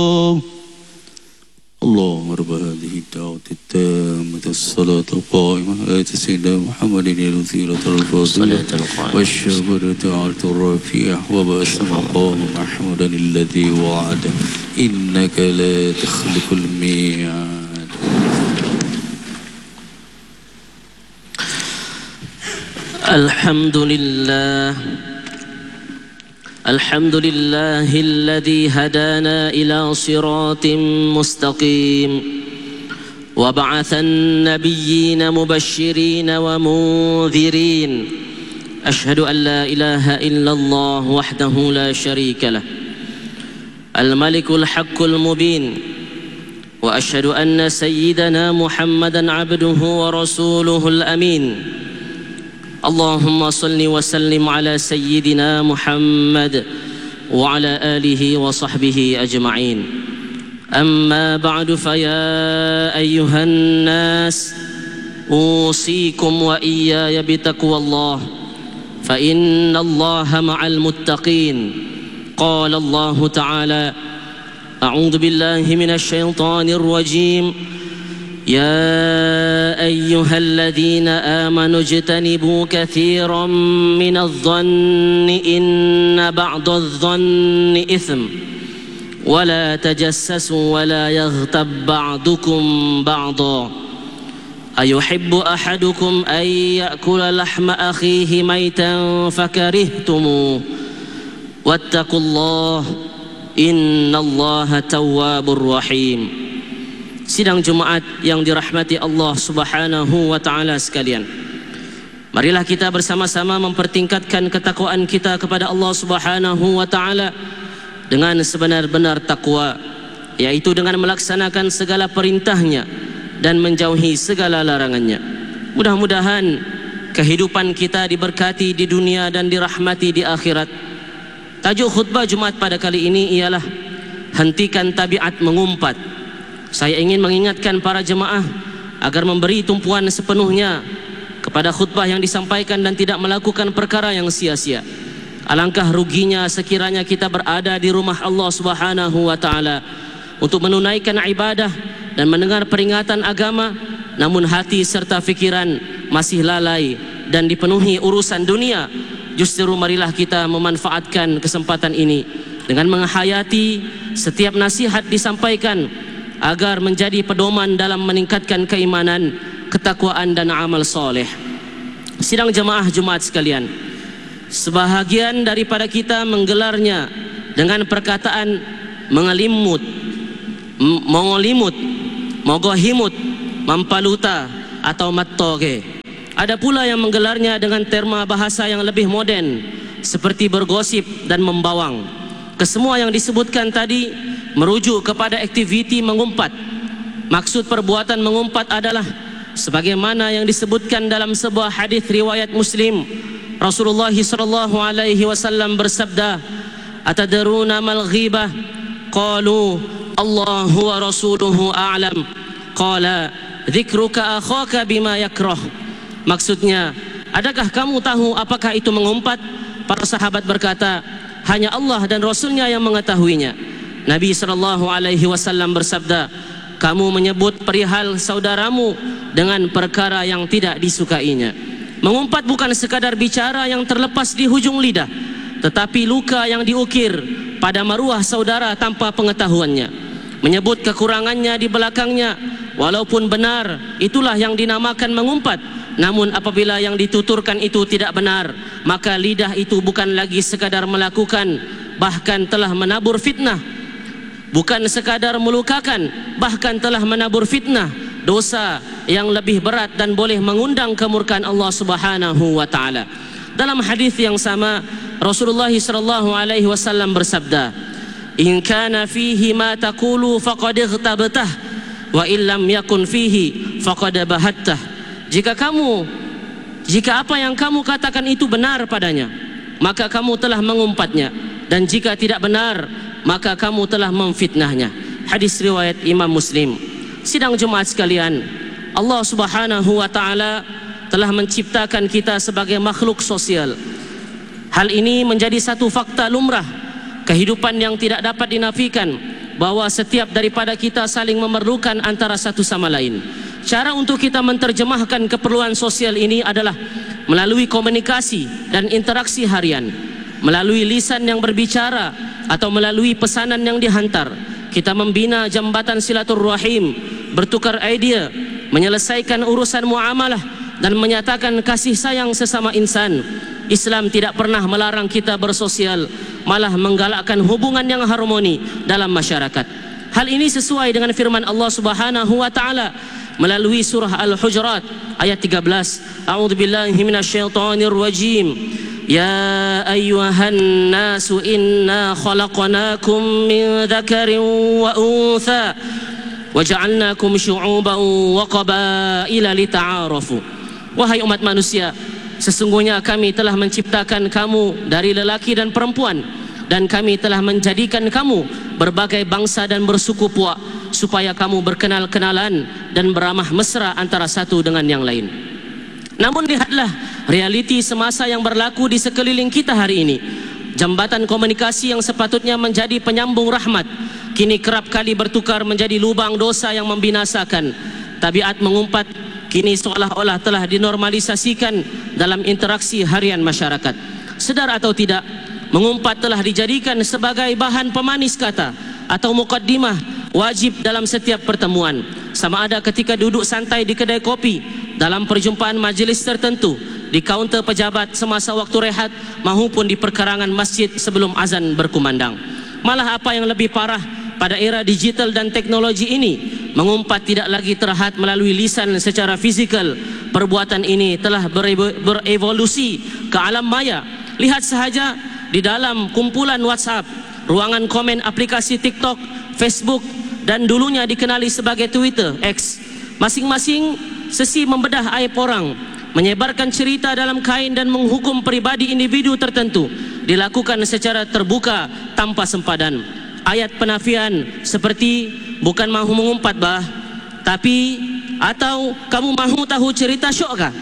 اللهم رب هذه الدعوة التامة الصلاة القائمة آت سيدنا محمد الوسيلة الفاضلة والشفاعة الرفيع وبأس مقام محمودا الذي وعده إنك لا تخلف الميعاد. الحمد لله الذي هدانا إلى صراط مستقيم وبعث النبيين مبشرين ومنذرين. أشهد أن لا إله إلا الله وحده لا شريك له الملك الحق المبين، وأشهد أن سيدنا محمدا عبده ورسوله الأمين. اللهم صل وسلم على سيدنا محمد وعلى آله وصحبه أجمعين. أما بعد، فيا أيها الناس أوصيكم وإياي بتقوى الله، فإن الله مع المتقين. قال الله تعالى: أعوذ بالله من الشيطان الرجيم: يا أيها الذين آمنوا اجتنبوا كثيرا من الظن إن بعض الظن إثم ولا تجسسوا ولا يغتب بعضكم بعضا أيحب أحدكم أن يأكل لحم أخيه ميتا فكرهتموه واتقوا الله إن الله تواب رحيم. Sidang Jumaat yang dirahmati Allah Subhanahu wa Ta'ala sekalian, marilah kita bersama-sama mempertingkatkan ketakwaan kita kepada Allah Subhanahu wa Ta'ala dengan sebenar-benar takwa, yaitu dengan melaksanakan segala perintahnya dan menjauhi segala larangannya. Mudah-mudahan kehidupan kita diberkati di dunia dan dirahmati di akhirat. Tajuk khutbah Jumaat pada kali ini ialah hentikan tabiat mengumpat. Saya ingin mengingatkan para jemaah agar memberi tumpuan sepenuhnya kepada khutbah yang disampaikan dan tidak melakukan perkara yang sia-sia. Alangkah ruginya sekiranya kita berada di rumah Allah Subhanahu wa Ta'ala untuk menunaikan ibadah dan mendengar peringatan agama, namun hati serta fikiran masih lalai dan dipenuhi urusan dunia. Justru marilah kita memanfaatkan kesempatan ini dengan menghayati setiap nasihat disampaikan agar menjadi pedoman dalam meningkatkan keimanan, ketakwaan dan amal soleh. Sidang jemaah Jumaat sekalian, sebahagian daripada kita menggelarnya dengan perkataan mengelimut, mongolimut, mogohimut, mampaluta atau mattoge. Ada pula yang menggelarnya dengan terma bahasa yang lebih moden seperti bergosip dan membawang. Kesemua yang disebutkan tadi merujuk kepada aktiviti mengumpat. Maksud perbuatan mengumpat adalah sebagaimana yang disebutkan dalam sebuah hadis riwayat Muslim. Rasulullah sallallahu alaihi wasallam bersabda, "Atadruna mal ghibah?" Qalu, "Allahu wa rasuluhu a'lam." Qala, "Dzikruka akhaka bima yakrah." Maksudnya, adakah kamu tahu apakah itu mengumpat? Para sahabat berkata, hanya Allah dan Rasulnya yang mengetahuinya. Nabi SAW bersabda, kamu menyebut perihal saudaramu dengan perkara yang tidak disukainya. Mengumpat bukan sekadar bicara yang terlepas di hujung lidah, tetapi luka yang diukir pada maruah saudara tanpa pengetahuannya. Menyebut kekurangannya di belakangnya, walaupun benar, itulah yang dinamakan mengumpat. Namun apabila yang dituturkan itu tidak benar, maka lidah itu bukan lagi sekadar melakukan, bahkan telah menabur fitnah. Bukan sekadar melukakan, bahkan telah menabur fitnah, dosa yang lebih berat dan boleh mengundang kemurkaan Allah Subhanahu wa Ta'ala. Dalam hadis yang sama, Rasulullah SAW bersabda, "In kana fihi ma taqulu faqad ightabtah, wa illam yakun fihi faqad bahattah." Jika apa yang kamu katakan itu benar padanya, maka kamu telah mengumpatnya, dan jika tidak benar, maka kamu telah memfitnahnya. Hadis riwayat Imam Muslim. Sidang Jumaat sekalian, Allah Subhanahu wa Ta'ala telah menciptakan kita sebagai makhluk sosial. Hal ini menjadi satu fakta lumrah, kehidupan yang tidak dapat dinafikan. bahwa setiap daripada kita saling memerlukan antara satu sama lain. Cara untuk kita menterjemahkan keperluan sosial ini adalah melalui komunikasi dan interaksi harian, melalui lisan yang berbicara atau melalui pesanan yang dihantar. Kita membina jambatan silaturrahim, bertukar idea, menyelesaikan urusan muamalah dan menyatakan kasih sayang sesama insan. Islam tidak pernah melarang kita bersosial, malah menggalakkan hubungan yang harmoni dalam masyarakat. Hal ini sesuai dengan firman Allah Subhanahu wa taala melalui surah Al-Hujurat ayat 13. A'udzubillahi minasyaitonir rajim. Ya ayyuhan nasu inna khalaqnakum min dzakarin wa untha wa ja'alnakum syu'uban wa qabaila lita'arafu. Wahai umat manusia, sesungguhnya kami telah menciptakan kamu dari lelaki dan perempuan, dan kami telah menjadikan kamu berbagai bangsa dan bersuku puak, supaya kamu berkenal-kenalan dan beramah mesra antara satu dengan yang lain. Namun lihatlah realiti semasa yang berlaku di sekeliling kita hari ini. Jambatan komunikasi yang sepatutnya menjadi penyambung rahmat, kini kerap kali bertukar menjadi lubang dosa yang membinasakan. Tabiat mengumpat kini seolah-olah telah dinormalisasikan dalam interaksi harian masyarakat. Sedar atau tidak, mengumpat telah dijadikan sebagai bahan pemanis kata atau mukaddimah wajib dalam setiap pertemuan. Sama ada ketika duduk santai di kedai kopi, dalam perjumpaan majlis tertentu, di kaunter pejabat semasa waktu rehat, maupun di perkarangan masjid sebelum azan berkumandang. Malah apa yang lebih parah, pada era digital dan teknologi ini, mengumpat tidak lagi terhad melalui lisan secara fizikal. Perbuatan ini telah berevolusi ke alam maya. Lihat sahaja di dalam kumpulan WhatsApp, ruangan komen aplikasi TikTok, Facebook, dan dulunya dikenali sebagai Twitter, X. Masing-masing sesi membedah aib orang, menyebarkan cerita dalam kain dan menghukum pribadi individu tertentu, dilakukan secara terbuka tanpa sempadan. Ayat penafian seperti bukan mahu mengumpat bah, tapi atau kamu mahu tahu cerita syok kah?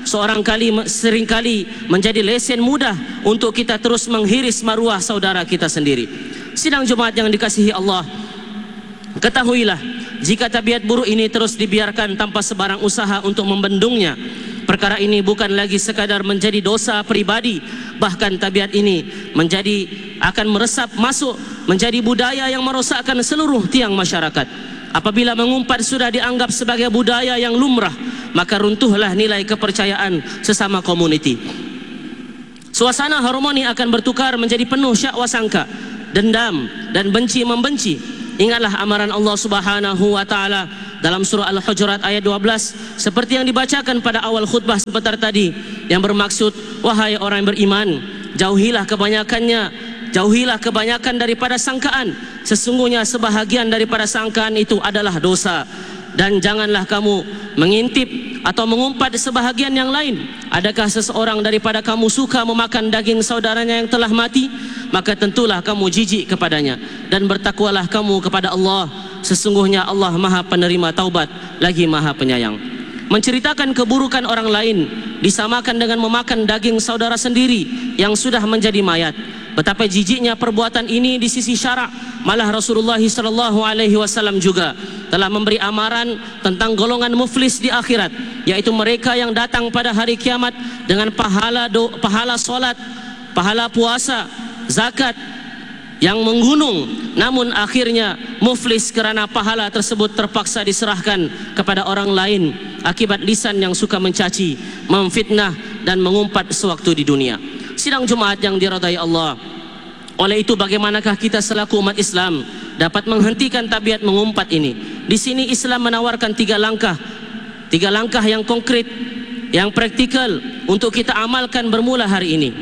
Seringkali menjadi lesen mudah untuk kita terus menghiris maruah saudara kita sendiri. Sidang Jumat yang dikasihi Allah, ketahuilah, jika tabiat buruk ini terus dibiarkan tanpa sebarang usaha untuk membendungnya, perkara ini bukan lagi sekadar menjadi dosa pribadi, bahkan tabiat ini akan meresap masuk menjadi budaya yang merosakkan seluruh tiang masyarakat. Apabila mengumpat sudah dianggap sebagai budaya yang lumrah, maka runtuhlah nilai kepercayaan sesama komuniti. Suasana harmoni akan bertukar menjadi penuh syakwa sangka, dendam, dan benci-membenci. Ingatlah amaran Allah Subhanahu wa taala dalam surah Al-Hujurat ayat 12 seperti yang dibacakan pada awal khutbah sebentar tadi, yang bermaksud, wahai orang yang beriman, jauhilah kebanyakan daripada sangkaan. Sesungguhnya sebahagian daripada sangkaan itu adalah dosa. Dan janganlah kamu mengintip atau mengumpat sebahagian yang lain. Adakah seseorang daripada kamu suka memakan daging saudaranya yang telah mati? Maka tentulah kamu jijik kepadanya, dan bertakwalah kamu kepada Allah. Sesungguhnya Allah Maha Penerima taubat lagi Maha Penyayang. Menceritakan keburukan orang lain disamakan dengan memakan daging saudara sendiri yang sudah menjadi mayat. Betapa jijiknya perbuatan ini di sisi syarak. Malah Rasulullah SAW juga telah memberi amaran tentang golongan muflis di akhirat, yaitu mereka yang datang pada hari kiamat dengan pahala solat, pahala puasa, zakat yang menggunung, namun akhirnya muflis kerana pahala tersebut terpaksa diserahkan kepada orang lain akibat lisan yang suka mencaci, memfitnah, dan mengumpat sewaktu di dunia. Sidang Jumat yang diridai Allah, oleh itu bagaimanakah kita selaku umat Islam dapat menghentikan tabiat mengumpat ini? Di sini Islam menawarkan tiga langkah yang konkret, yang praktikal untuk kita amalkan bermula hari ini.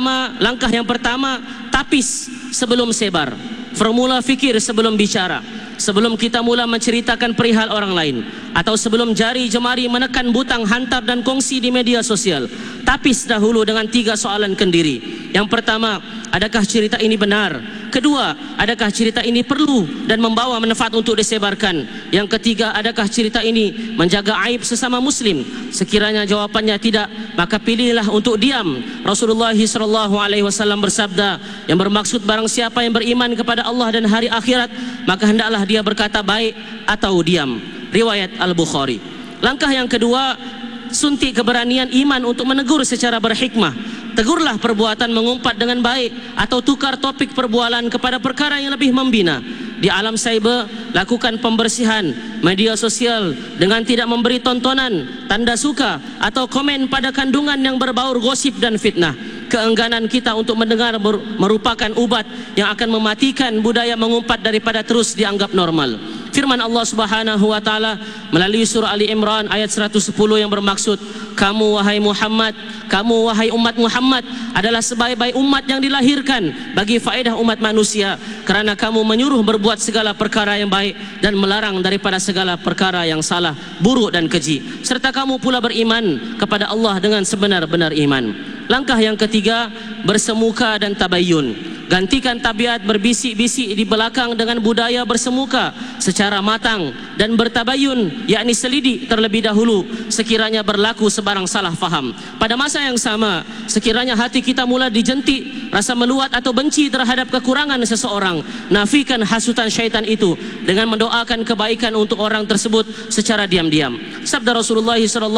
Langkah yang pertama, tapis sebelum sebar, formula fikir sebelum bicara. sebelum kita mula menceritakan perihal orang lain, atau sebelum jari jemari menekan butang hantar dan kongsi di media sosial, tapis dahulu dengan 3 soalan kendiri. Yang pertama, adakah cerita ini benar? Kedua, adakah cerita ini perlu dan membawa manfaat untuk disebarkan? Yang ketiga, adakah cerita ini menjaga aib sesama muslim? Sekiranya jawapannya tidak, maka pilihlah untuk diam. Rasulullah SAW bersabda, yang bermaksud barang siapa yang beriman kepada Allah dan hari akhirat, maka hendaklah dia berkata baik atau diam. Riwayat Al-Bukhari. Langkah yang kedua, suntik keberanian iman untuk menegur secara berhikmah. Tegurlah perbuatan mengumpat dengan baik, atau tukar topik perbualan kepada perkara yang lebih membina. Di alam cyber, lakukan pembersihan media sosial dengan tidak memberi tontonan, tanda suka atau komen pada kandungan yang berbaur gosip dan fitnah. Keengganan kita untuk mendengar merupakan ubat yang akan mematikan budaya mengumpat daripada terus dianggap normal. Firman Allah Subhanahu wa taala melalui surah Ali Imran ayat 110 yang bermaksud, kamu wahai Muhammad, kamu wahai umat Muhammad adalah sebaik-baik umat yang dilahirkan bagi faedah umat manusia, kerana kamu menyuruh berbuat segala perkara yang baik dan melarang daripada segala perkara yang salah, buruk dan keji, serta kamu pula beriman kepada Allah dengan sebenar-benar iman. Langkah yang ketiga, bersemuka dan tabayyun. Gantikan tabiat berbisik-bisik di belakang dengan budaya bersemuka secara matang dan bertabayun, yakni selidik terlebih dahulu sekiranya berlaku sebarang salah faham. Pada masa yang sama, sekiranya hati kita mula dijentik rasa meluat atau benci terhadap kekurangan seseorang, nafikan hasutan syaitan itu dengan mendoakan kebaikan untuk orang tersebut secara diam-diam. Sabda Rasulullah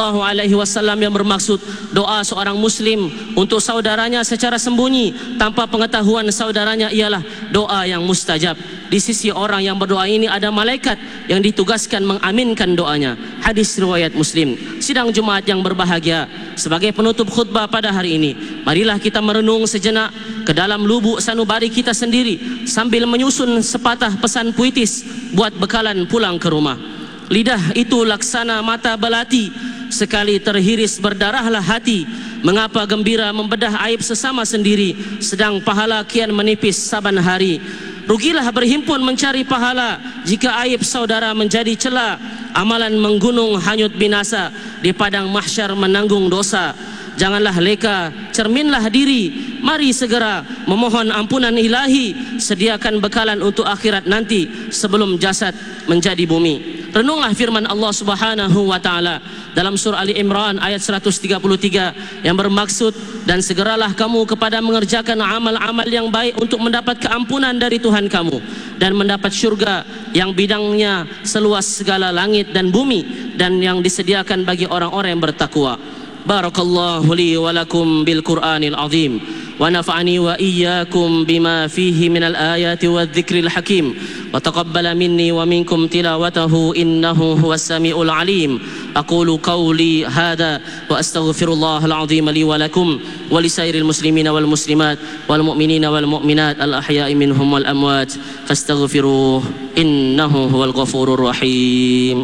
SAW yang bermaksud, doa seorang muslim untuk saudaranya secara sembunyi tanpa pengetahuan saudaranya ialah doa yang mustajab. Di sisi orang yang berdoa ini ada malaikat yang ditugaskan mengaminkan doanya. Hadis riwayat Muslim. Sidang Jumaat yang berbahagia, sebagai penutup khutbah pada hari ini, marilah kita merenung sejenak ke dalam lubuk sanubari kita sendiri sambil menyusun sepatah pesan puitis buat bekalan pulang ke rumah. Lidah itu laksana mata belati, sekali terhiris berdarahlah hati. Mengapa gembira membedah aib sesama sendiri, sedang pahala kian menipis saban hari. Rugilah berhimpun mencari pahala jika aib saudara menjadi cela. Amalan menggunung hanyut binasa, di padang mahsyar menanggung dosa. Janganlah leka, cerminlah diri, mari segera memohon ampunan ilahi. Sediakan bekalan untuk akhirat nanti sebelum jasad menjadi bumi. Renunglah firman Allah Subhanahu wa taala dalam surah Ali Imran ayat 133 yang bermaksud, dan segeralah kamu kepada mengerjakan amal-amal yang baik untuk mendapat keampunan dari Tuhan kamu dan mendapat syurga yang bidangnya seluas segala langit dan bumi, dan yang disediakan bagi orang-orang yang bertakwa. Barakallahu li wa lakum bil Qur'anil azim, wa nafa'ani wa iyyakum bima fihi minal ayati wadh-dhikril hakim, wa taqabbala minni wa minkum tilawatahu innahu huwas samiul alim. Aqulu qawli hadha wa astaghfirullahal azim li wa lakum wa lisairil muslimina wal muslimat wal mu'minina wal mu'minat al ahya'i minhum wal amwat fastaghfiruhu innahu huwal ghafurur rahim.